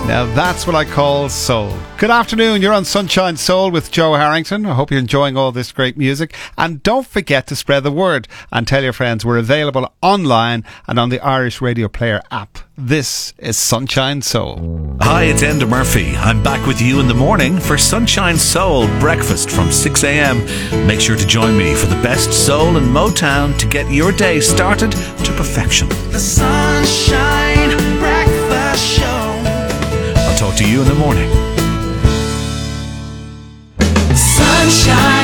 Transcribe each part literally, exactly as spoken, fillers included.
Now that's what I call soul. Good afternoon, you're on Sunshine Soul with Joe Harrington. I hope you're enjoying all this great music. And don't forget to spread the word and tell your friends we're available online and on the Irish Radio Player app. This is Sunshine Soul. Hi, it's Enda Murphy. I'm back with you in the morning for Sunshine Soul breakfast from six a.m. Make sure to join me for the best soul and Motown to get your day started to perfection. The Sunshine Breakfast Show. I'll talk to you in the morning. Sunshine.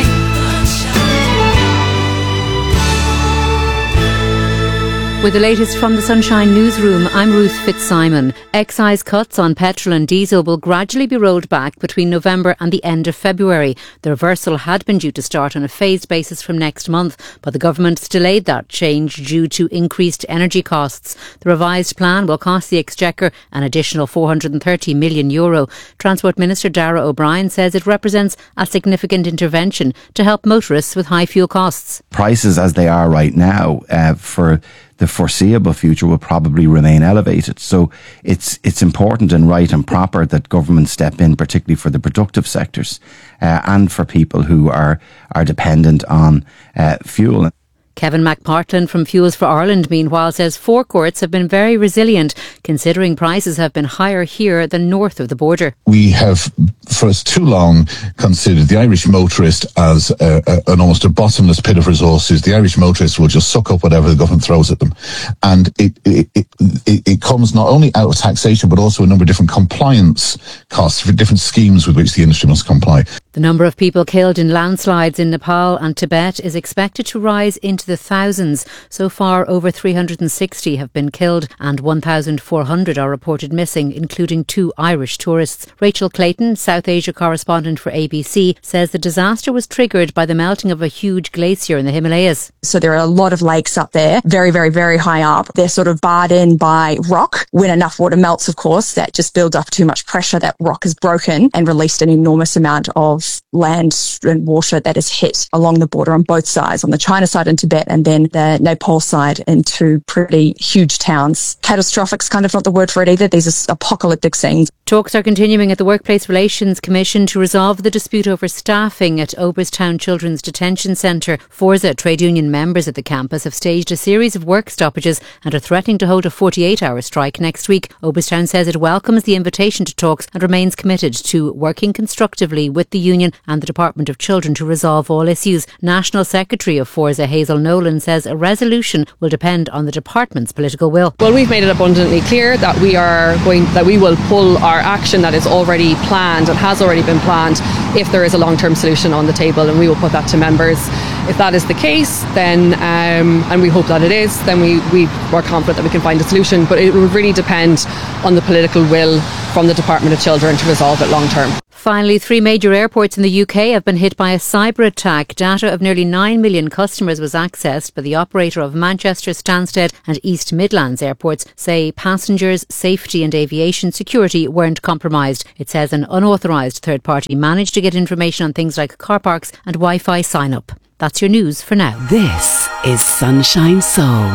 With the latest from the Sunshine Newsroom, I'm Ruth Fitzsimon. Excise cuts on petrol and diesel will gradually be rolled back between November and the end of February. The reversal had been due to start on a phased basis from next month, but the government's delayed that change due to increased energy costs. The revised plan will cost the Exchequer an additional four hundred thirty million euro. Transport Minister Darragh O'Brien says it represents a significant intervention to help motorists with high fuel costs. Prices as they are right now uh, for the foreseeable future will probably remain elevated. So it's it's important and right and proper that government step in, particularly for the productive sectors uh, and for people who are, are dependent on uh, fuel. Kevin McPartlin from Fuels for Ireland, meanwhile, says forecourts have been very resilient, considering prices have been higher here than north of the border. We have, for us too long, considered the Irish motorist as a, a, an almost a bottomless pit of resources. The Irish motorist will just suck up whatever the government throws at them. And it, it, it, it, it comes not only out of taxation, but also a number of different compliance costs for different schemes with which the industry must comply. The number of people killed in landslides in Nepal and Tibet is expected to rise into the thousands. So far, over three hundred sixty have been killed and one thousand four hundred are reported missing, including two Irish tourists. Rachel Clayton, South Asia correspondent for A B C, says the disaster was triggered by the melting of a huge glacier in the Himalayas. So there are a lot of lakes up there, very, very, very high up. They're sort of barred in by rock. When enough water melts, of course, that just builds up too much pressure. That rock is broken and released an enormous amount of land and water that is hit along the border on both sides, on the China side in Tibet and then the Nepal side, into pretty huge towns. Catastrophic's kind of not the word for it either. These are apocalyptic scenes. Talks are continuing at the Workplace Relations Commission to resolve the dispute over staffing at Oberstown Children's Detention Centre. Forza trade union members at the campus have staged a series of work stoppages and are threatening to hold a forty-eight hour strike next week. Oberstown says it welcomes the invitation to talks and remains committed to working constructively with the union and the Department of Children to resolve all issues. National Secretary of Forza, Hazel Nolan, says a resolution will depend on the department's political will. Well, we've made it abundantly clear that we are going, that we will pull our action that is already planned and has already been planned if there is a long-term solution on the table, and we will put that to members. If that is the case, then um, and we hope that it is, then we, we are confident that we can find a solution, but it would really depend on the political will from the Department of Children to resolve it long-term. Finally, three major airports in the U K have been hit by a cyber attack. Data of nearly nine million customers was accessed, but the operator of Manchester, Stansted and East Midlands airports say passengers' safety and aviation security weren't compromised. It says an unauthorised third party managed to get information on things like car parks and Wi-Fi sign-up. That's your news for now. This is Sunshine Soul.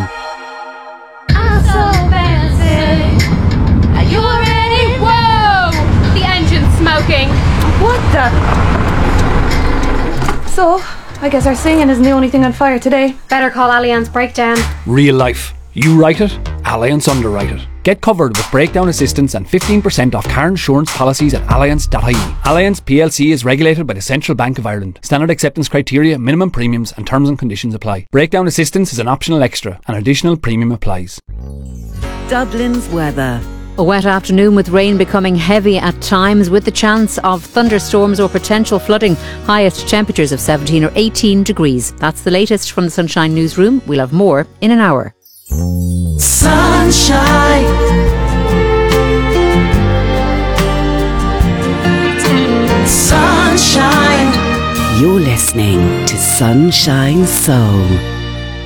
I'm so fancy. Are you ready? Whoa! The engine's smoking. What the? So, I guess our singing isn't the only thing on fire today. Better call Allianz Breakdown. Real life. You write it, Allianz underwrite it. Get covered with breakdown assistance and fifteen percent off car insurance policies at allianz dot I E. Allianz P L C is regulated by the Central Bank of Ireland. Standard acceptance criteria, minimum premiums and terms and conditions apply. Breakdown assistance is an optional extra. An additional premium applies. Dublin's weather. A wet afternoon with rain becoming heavy at times, with the chance of thunderstorms or potential flooding. Highest temperatures of seventeen or eighteen degrees. That's the latest from the Sunshine Newsroom. We'll have more in an hour. Sunshine. Sunshine. You're listening to Sunshine Soul.